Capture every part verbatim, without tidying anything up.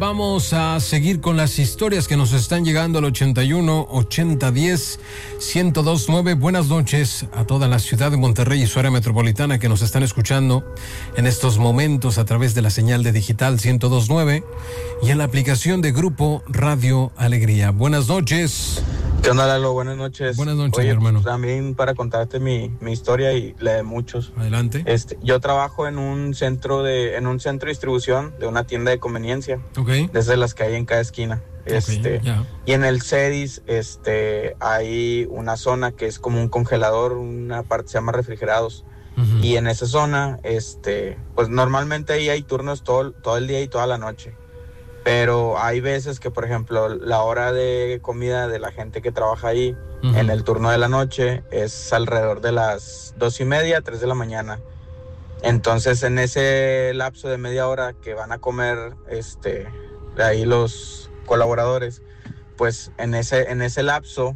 Vamos a seguir con las historias que nos están llegando al ochenta y uno, ochenta, diez, ciento dos, nueve. Buenas noches a toda la ciudad de Monterrey y su área metropolitana que nos están escuchando en estos momentos a través de la señal de digital ciento dos punto nueve y en la aplicación de Grupo Radio Alegría. Buenas noches. ¿Qué onda, Lalo? Buenas noches. Buenas noches, Oye, mi hermano. Pues, también para contarte mi, mi historia y la de muchos. Adelante. Este, yo trabajo en un centro de, en un centro de distribución de una tienda de conveniencia. Ok. Desde las que hay en cada esquina. Este, okay, yeah. Y en el CEDIS, este, hay una zona que es como un congelador, una parte se llama refrigerados. Uh-huh. Y en esa zona, este, pues normalmente ahí hay turnos todo, todo el día y toda la noche. Pero hay veces que, por ejemplo, la hora de comida de la gente que trabaja ahí, uh-huh, en el turno de la noche es alrededor de las dos y media, tres de la mañana. Entonces, en ese lapso de media hora que van a comer, este, ahí los colaboradores, pues en ese, en ese lapso,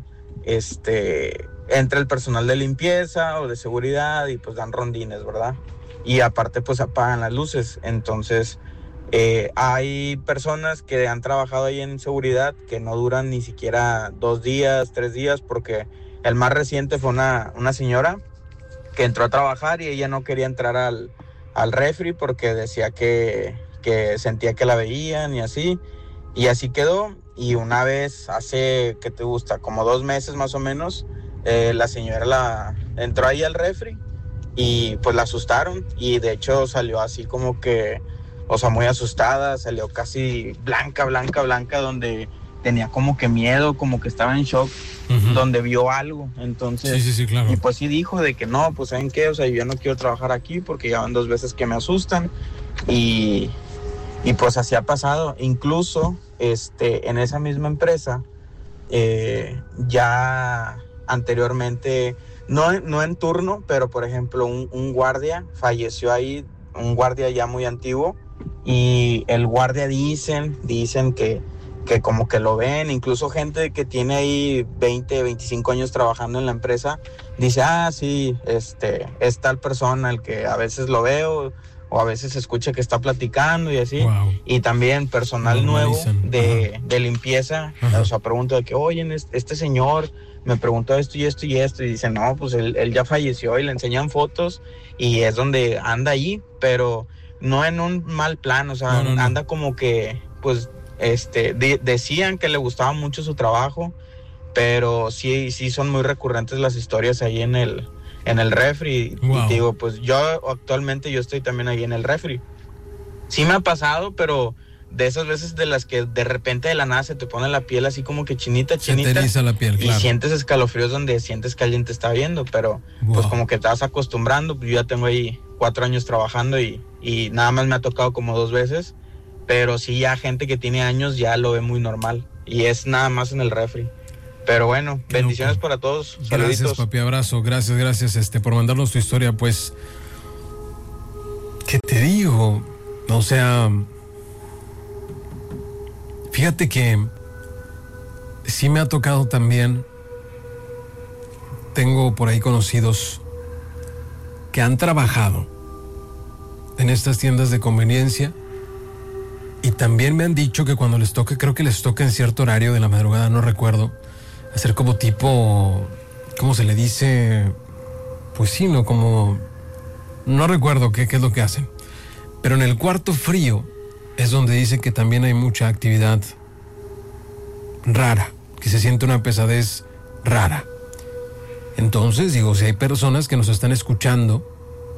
este, entra el personal de limpieza o de seguridad y pues dan rondines, ¿verdad? Y aparte, pues apagan las luces. Entonces, Eh, hay personas que han trabajado ahí en seguridad que no duran ni siquiera dos días, tres días, porque el más reciente fue una, una señora que entró a trabajar y ella no quería entrar al, al refri porque decía que, que sentía que la veían y así, y así quedó. Y una vez, hace, ¿qué te gusta? Como dos meses más o menos, eh, la señora la, entró ahí al refri y pues la asustaron y de hecho salió así como que, o sea, muy asustada, salió casi blanca, blanca, blanca, donde tenía como que miedo, como que estaba en shock, uh-huh, donde vio algo. Entonces, sí, sí, sí, claro. Y pues sí dijo de que no, pues ¿saben qué? O sea, yo ya no quiero trabajar aquí porque ya van dos veces que me asustan. Y, y pues así ha pasado. Incluso este, en esa misma empresa, eh, ya anteriormente, no, no en turno, pero por ejemplo, un, un guardia falleció ahí, un guardia ya muy antiguo. Y el guardia dicen, dicen que, que como que lo ven, incluso gente que tiene ahí veinte, veinticinco años trabajando en la empresa, dice, ah, sí, este, es tal persona el que a veces lo veo, o a veces escucha que está platicando y así. Wow. Y también personal nuevo de, de limpieza, Ajá. O sea, pregunta de que, oye, este señor me preguntó esto y esto y esto, y dice, no, pues él, él ya falleció, y le enseñan fotos, y es donde anda ahí, pero no en un mal plan, o sea, no, no, no. anda como que, pues, este, de, decían que le gustaba mucho su trabajo, pero sí, sí son muy recurrentes las historias ahí en el, en el refri. Wow. Y te digo, pues yo actualmente yo estoy también ahí en el refri. Sí me ha pasado, pero de esas veces de las que de repente de la nada se te pone la piel así como que chinita, chinita. Se te eriza la piel, claro. Y sientes escalofríos donde sientes que alguien te está viendo, pero wow, pues como que te vas acostumbrando. Yo ya tengo ahí cuatro años trabajando y, y nada más me ha tocado como dos veces, pero sí ya gente que tiene años ya lo ve muy normal y es nada más en el refri. Pero bueno, qué bendiciones loco para todos. Gracias, saluditos. Papi, abrazo, gracias, gracias este por mandarnos tu historia. Pues, ¿qué te digo? O sea, fíjate que sí me ha tocado también, tengo por ahí conocidos que han trabajado en estas tiendas de conveniencia y también me han dicho que cuando les toque, creo que les toca en cierto horario de la madrugada, no recuerdo, hacer como tipo, ¿cómo se le dice? Pues sí, no, como, no recuerdo qué, qué es lo que hacen, pero en el cuarto frío es donde dice que también hay mucha actividad rara, que se siente una pesadez rara. Entonces, digo, si hay personas que nos están escuchando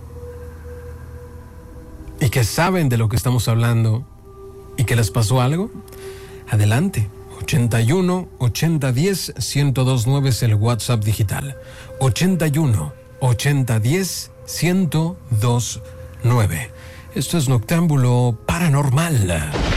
y que saben de lo que estamos hablando y que les pasó algo, adelante. ochenta y uno, ochenta, diez, ciento dos punto nueve es el WhatsApp digital. ochenta y uno, ochenta, diez, ciento dos punto nueve. Esto es Noctámbulo Paranormal.